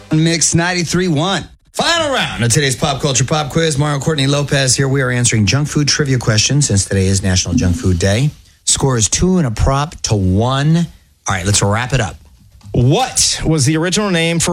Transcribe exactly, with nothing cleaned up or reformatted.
Mix ninety-three point one. Final round of today's Pop Culture Pop Quiz. Mario Courtney Lopez here. We are answering junk food trivia questions since today is National Junk Food Day. Score is two and a prop to one. All right, let's wrap it up. What was the original name for